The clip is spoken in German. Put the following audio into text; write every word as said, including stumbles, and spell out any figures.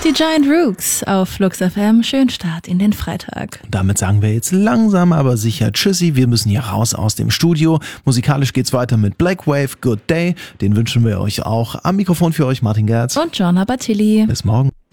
Die Giant Rooks auf Flux F M. Schönen Start in den Freitag. Damit sagen wir jetzt langsam, aber sicher Tschüssi. Wir müssen hier raus aus dem Studio. Musikalisch geht's weiter mit Black Wave, Good Day. Den wünschen wir euch auch. Am Mikrofon für euch Martin Gerz. Und John Abatilli. Bis morgen.